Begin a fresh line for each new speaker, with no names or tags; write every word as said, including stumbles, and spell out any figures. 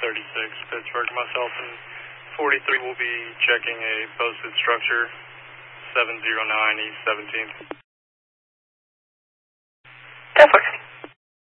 thirty-six, Pittsburgh. Myself and forty-three will be checking a posted structure, seven oh nine East seventeenth.
ten four.